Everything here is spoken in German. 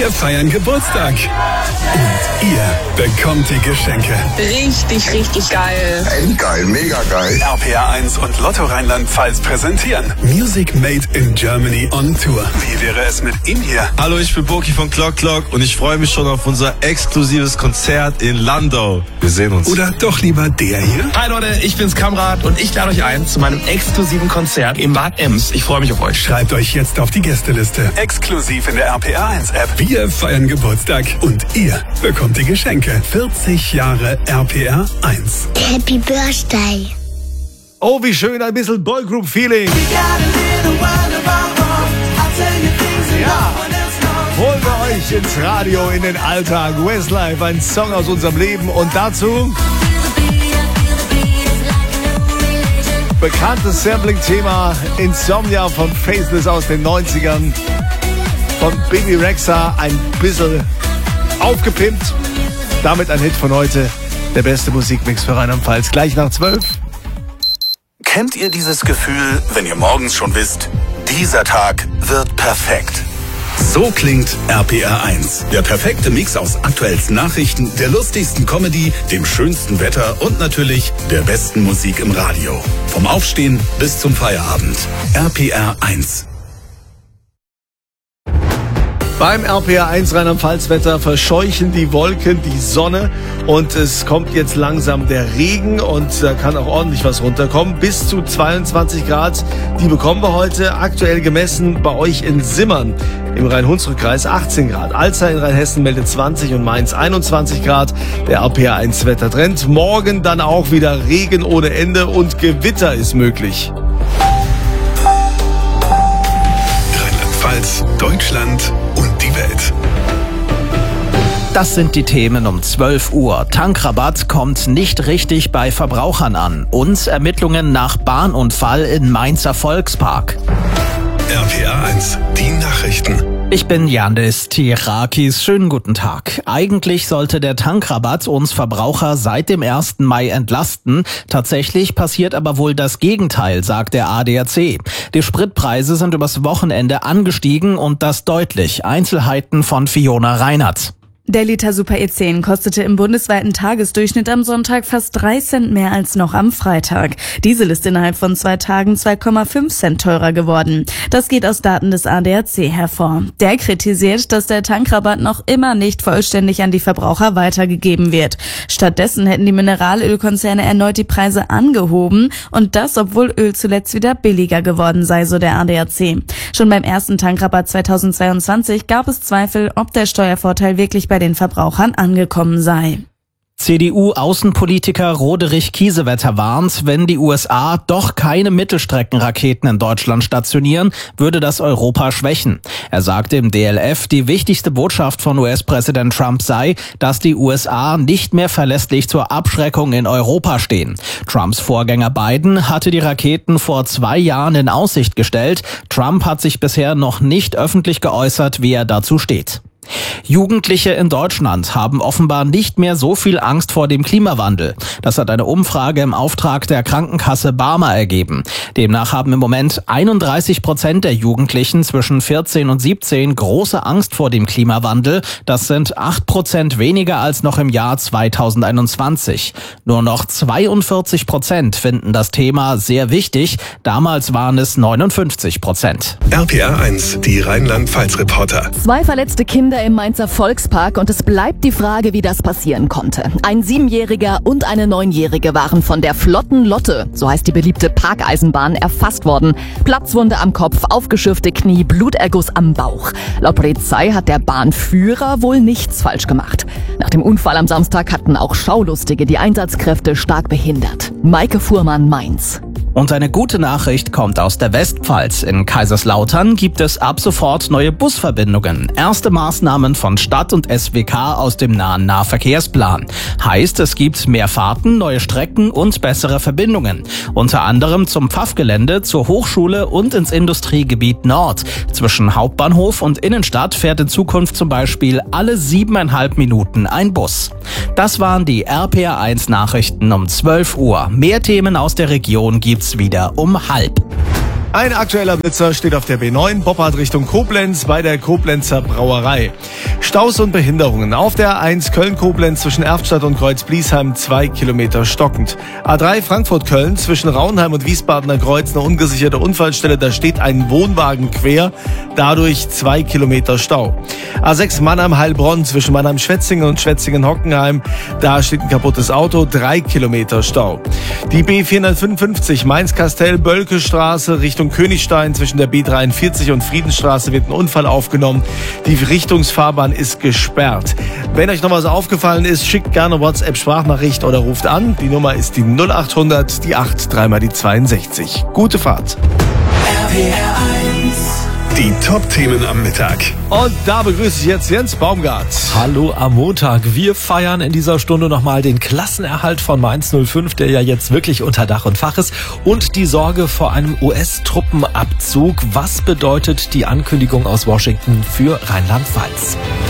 Wir feiern Geburtstag. Und ihr bekommt die Geschenke. Richtig, richtig geil. Endgeil, mega geil. RPR1 und Lotto Rheinland-Pfalz präsentieren Music Made in Germany on Tour. Wie wäre es mit ihm hier? Hallo, ich bin Boki von Clock Clock und ich freue mich schon auf unser exklusives Konzert in Landau. Wir sehen uns. Oder doch lieber der hier? Hi Leute, ich bin's Kamrat und ich lade euch ein zu meinem exklusiven Konzert im Bad Ems. Ich freue mich auf euch. Schreibt euch jetzt auf die Gästeliste. Exklusiv in der RPR1-App. Wir feiern Geburtstag und ihr bekommt die Geschenke. 40 Jahre RPR1. Happy Birthday. Oh, wie schön, ein bisschen Boygroup-Feeling. Ja, holen wir euch ins Radio, in den Alltag. Westlife, ein Song aus unserem Leben und dazu bekanntes Sampling-Thema Insomnia von Faithless aus den 90ern. Von Baby Rexha ein bisschen aufgepimpt. Damit ein Hit von heute. Der beste Musikmix für Rheinland-Pfalz. Gleich nach 12. Kennt ihr dieses Gefühl, wenn ihr morgens schon wisst, dieser Tag wird perfekt? So klingt RPR1. Der perfekte Mix aus aktuellsten Nachrichten, der lustigsten Comedy, dem schönsten Wetter und natürlich der besten Musik im Radio. Vom Aufstehen bis zum Feierabend. RPR1. Beim RPR1 Rheinland-Pfalz-Wetter verscheuchen die Wolken die Sonne und es kommt jetzt langsam der Regen und da kann auch ordentlich was runterkommen. Bis zu 22 Grad, die bekommen wir heute. Aktuell gemessen bei euch in Simmern im Rhein-Hunsrück-Kreis 18 Grad. Alzey in Rheinhessen meldet 20 und Mainz 21 Grad. Der RPR1-Wettertrend. Morgen dann auch wieder Regen ohne Ende und Gewitter ist möglich. Rheinland-Pfalz, Deutschland und die Welt. Das sind die Themen um 12 Uhr. Tankrabatt kommt nicht richtig bei Verbrauchern an. Und Ermittlungen nach Bahnunfall in Mainzer Volkspark. RPR1, die Nachrichten. Ich bin Yandis Tirakis. Schönen guten Tag. Eigentlich sollte der Tankrabatt uns Verbraucher seit dem 1. Mai entlasten. Tatsächlich passiert aber wohl das Gegenteil, sagt der ADAC. Die Spritpreise sind übers Wochenende angestiegen und das deutlich. Einzelheiten von Fiona Reinhardt. Der Liter Super E10 kostete im bundesweiten Tagesdurchschnitt am Sonntag fast 3 Cent mehr als noch am Freitag. Diesel ist innerhalb von 2 Tagen 2,5 Cent teurer geworden. Das geht aus Daten des ADAC hervor. Der kritisiert, dass der Tankrabatt noch immer nicht vollständig an die Verbraucher weitergegeben wird. Stattdessen hätten die Mineralölkonzerne erneut die Preise angehoben und das, obwohl Öl zuletzt wieder billiger geworden sei, so der ADAC. Schon beim ersten Tankrabatt 2022 gab es Zweifel, ob der Steuervorteil wirklich bei den Verbrauchern angekommen sei. CDU-Außenpolitiker Roderich Kiesewetter warnt, wenn die USA doch keine Mittelstreckenraketen in Deutschland stationieren, würde das Europa schwächen. Er sagte im DLF, die wichtigste Botschaft von US-Präsident Trump sei, dass die USA nicht mehr verlässlich zur Abschreckung in Europa stehen. Trumps Vorgänger Biden hatte die Raketen vor 2 Jahren in Aussicht gestellt. Trump hat sich bisher noch nicht öffentlich geäußert, wie er dazu steht. Jugendliche in Deutschland haben offenbar nicht mehr so viel Angst vor dem Klimawandel. Das hat eine Umfrage im Auftrag der Krankenkasse Barmer ergeben. Demnach haben im Moment 31% der Jugendlichen zwischen 14 und 17 große Angst vor dem Klimawandel. Das sind 8% weniger als noch im Jahr 2021. Nur noch 42% finden das Thema sehr wichtig. Damals waren es 59%. RPR1, die Rheinland-Pfalz-Reporter. 2 verletzte Kinder im Mainzer Volkspark und es bleibt die Frage, wie das passieren konnte. Ein 7-Jähriger und eine 9-Jährige waren von der Flotten Lotte, so heißt die beliebte Parkeisenbahn, erfasst worden. Platzwunde am Kopf, aufgeschürfte Knie, Bluterguss am Bauch. Laut Polizei hat der Bahnführer wohl nichts falsch gemacht. Nach dem Unfall am Samstag hatten auch Schaulustige die Einsatzkräfte stark behindert. Maike Fuhrmann, Mainz. Und eine gute Nachricht kommt aus der Westpfalz. In Kaiserslautern gibt es ab sofort neue Busverbindungen. Erste Maßnahmen von Stadt und SWK aus dem nahen Nahverkehrsplan. Heißt, es gibt mehr Fahrten, neue Strecken und bessere Verbindungen. Unter anderem zum Pfaffgelände, zur Hochschule und ins Industriegebiet Nord. Zwischen Hauptbahnhof und Innenstadt fährt in Zukunft zum Beispiel alle 7,5 Minuten ein Bus. Das waren die RPR1 Nachrichten um 12 Uhr. Mehr Themen aus der Region gibt's wieder um 12:30. Ein aktueller Blitzer steht auf der B9, Boppard Richtung Koblenz bei der Koblenzer Brauerei. Staus und Behinderungen. Auf der A1 Köln-Koblenz zwischen Erftstadt und Kreuz-Bliesheim 2 Kilometer stockend. A3 Frankfurt-Köln zwischen Raunheim und Wiesbadener Kreuz eine ungesicherte Unfallstelle. Da steht ein Wohnwagen quer, dadurch 2 Kilometer Stau. A6 Mannheim-Heilbronn zwischen Mannheim-Schwetzingen und Schwetzingen-Hockenheim. Da steht ein kaputtes Auto, 3 Kilometer Stau. Die B455 Mainz-Kastell-Bölke-Straße Richtung Königstein zwischen der B43 und Friedensstraße wird ein Unfall aufgenommen. Die Richtungsfahrbahn ist gesperrt. Wenn euch noch was aufgefallen ist, schickt gerne WhatsApp-Sprachnachricht oder ruft an. Die Nummer ist die 0800, die 8, dreimal die 62. Gute Fahrt. Die Top-Themen am Mittag. Und da begrüße ich jetzt Jens Baumgart. Hallo am Montag. Wir feiern in dieser Stunde nochmal den Klassenerhalt von Mainz 05, der ja jetzt wirklich unter Dach und Fach ist, und die Sorge vor einem US-Truppenabzug. Was bedeutet die Ankündigung aus Washington für Rheinland-Pfalz?